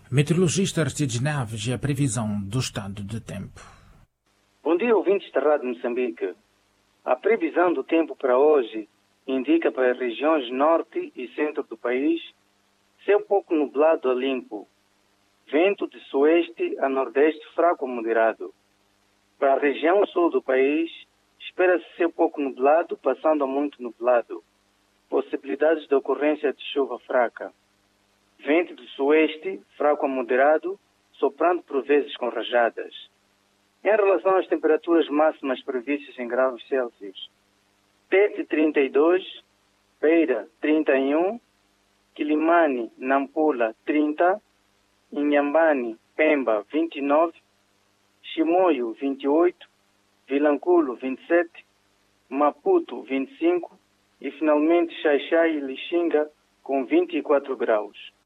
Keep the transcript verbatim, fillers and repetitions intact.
Meteorologista Aristides Naves e a previsão do estado de tempo. Bom dia, ouvintes da Rádio Moçambique. A previsão do tempo para hoje indica para as regiões norte e centro do país céu pouco nublado a limpo, vento de sueste a nordeste fraco a moderado. Para a região sul do país, espera-se céu pouco nublado, passando a muito nublado. Possibilidades de ocorrência de chuva fraca. Vento de sueste, fraco a moderado, soprando por vezes com rajadas. Em relação às temperaturas máximas previstas em graus Celsius, Tete trinta e dois, Beira trinta e um, Quilimane, Nampula trinta, Inhambane, Pemba vinte e nove, Chimoio vinte e oito, Vilanculo vinte e sete, Maputo vinte e cinco e finalmente Xai-Xai e Lixinga com vinte e quatro graus.